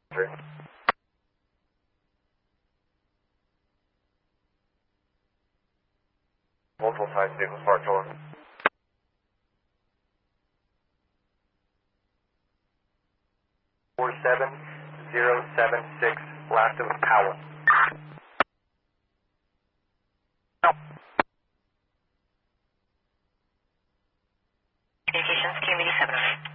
Multiple times vehicles parked on. 47076, last of Powell. Communications, Community 708.